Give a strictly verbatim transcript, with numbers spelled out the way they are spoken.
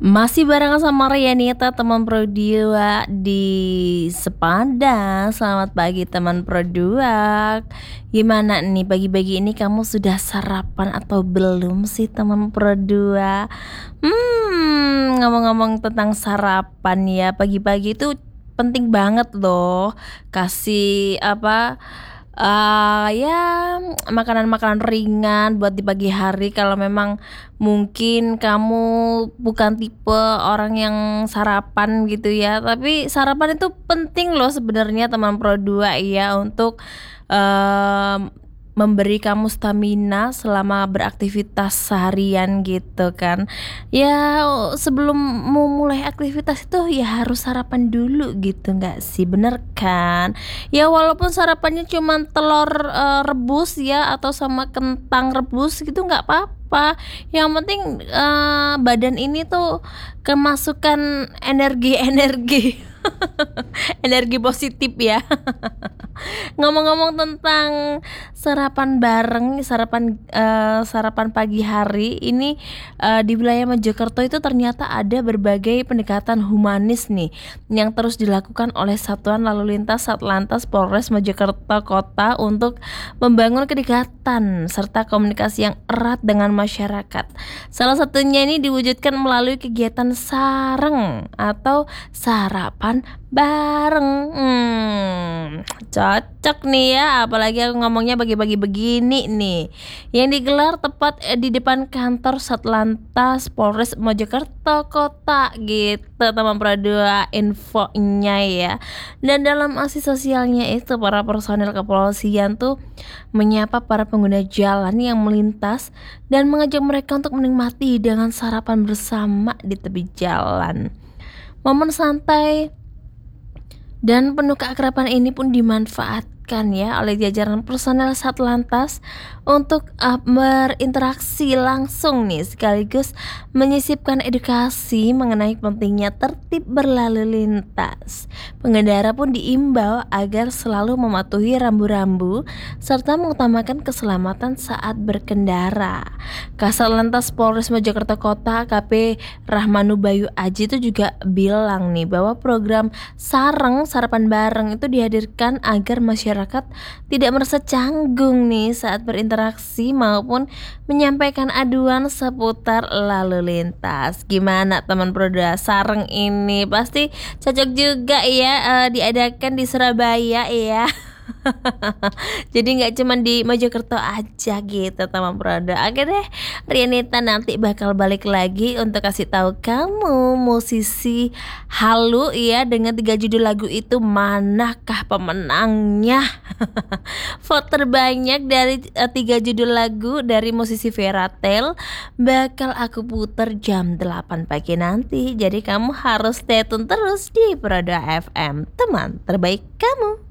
Masih barengan sama Rianita, teman Pro dua di Sepada. Selamat pagi teman Pro dua. Gimana nih pagi-pagi ini kamu sudah sarapan atau belum sih teman Pro dua? Hmm, ngomong-ngomong tentang sarapan ya, pagi-pagi itu penting banget loh kasih apa Eee, ya makanan-makanan ringan buat di pagi hari kalau memang mungkin kamu bukan tipe orang yang sarapan gitu ya, tapi sarapan itu penting loh sebenarnya teman Pro dua ya untuk, mmm, memberi kamu stamina selama beraktivitas seharian gitu kan. Ya sebelum mau mulai aktivitas itu ya harus sarapan dulu gitu nggak sih, bener kan? Ya walaupun sarapannya cuman telur, eee, rebus ya atau sama kentang rebus gitu nggak apa-apa, yang penting, eee, badan ini tuh kemasukan energi-energi energi positif ya. Ngomong-ngomong tentang sarapan bareng, sarapan, eee, sarapan pagi hari ini, eee, di wilayah Mojokerto itu ternyata ada berbagai pendekatan humanis nih, yang terus dilakukan oleh Satuan Lalu Lintas Satlantas Polres Mojokerto Kota untuk membangun kedekatan serta komunikasi yang erat dengan masyarakat. Salah satunya ini diwujudkan melalui kegiatan sareng atau sarapan bareng. Mmm, cocok nih ya, apalagi aku ngomongnya pagi-pagi begini nih, yang digelar tepat, eee, di depan kantor Satlantas Polres Mojokerto Kota gitu teman Pro dua infonya ya. Dan dalam aksi sosialnya itu para personil kepolisian tuh menyapa para pengguna jalan yang melintas dan mengajak mereka untuk menikmati hidangan sarapan bersama di tepi jalan. Momen santai dan penuh keakraban ini pun dimanfaatkan ya oleh jajaran personel Satlantas untuk uh, berinteraksi langsung nih sekaligus menyisipkan edukasi mengenai pentingnya tertib berlalu lintas. Pengendara pun diimbau agar selalu mematuhi rambu-rambu serta mengutamakan keselamatan saat berkendara. Kasat Lantas Polres Mojokerto Kota A K P Rahmanu Bayu Aji itu juga bilang nih bahwa program sareng sarapan bareng itu dihadirkan agar masyarakat tidak merasa canggung nih saat berinteraksi maupun menyampaikan aduan seputar lalu lintas. Gimana teman Pro dua, sareng ini pasti cocok juga ya, eee, diadakan di Surabaya ya. Jadi nggak cuman di Mojokerto aja gitu teman Pro dua. Oke deh, Rianita nanti bakal balik lagi untuk kasih tahu kamu musisi halu ya dengan tiga judul lagu itu manakah pemenangnya. Vote terbanyak dari eh, tiga judul lagu dari musisi Veratel bakal aku puter jam delapan pagi nanti. Jadi kamu harus stay tune terus di Pro dua F M, teman terbaik kamu.